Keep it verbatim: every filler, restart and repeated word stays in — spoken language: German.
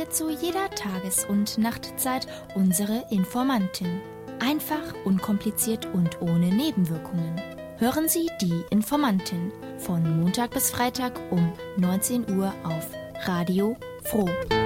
wir zu jeder Tages- und Nachtzeit unsere Informantin. Einfach, unkompliziert und ohne Nebenwirkungen. Hören Sie die Informantin von Montag bis Freitag um neunzehn Uhr auf Radio Froh.